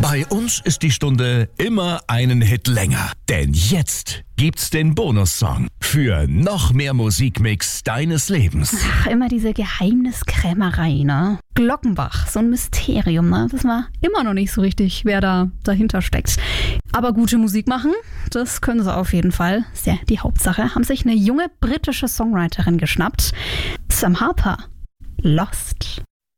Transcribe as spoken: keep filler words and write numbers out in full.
Bei uns ist die Stunde immer einen Hit länger. Denn jetzt gibt's den Bonussong für noch mehr Musikmix deines Lebens. Ach, immer diese Geheimniskrämerei, ne? Glockenbach, so ein Mysterium, ne? Das war immer noch nicht so richtig, wer da dahinter steckt. Aber gute Musik machen, das können sie auf jeden Fall. Ist ja die Hauptsache. Haben sich eine junge britische Songwriterin geschnappt. Sam Harper. Lost.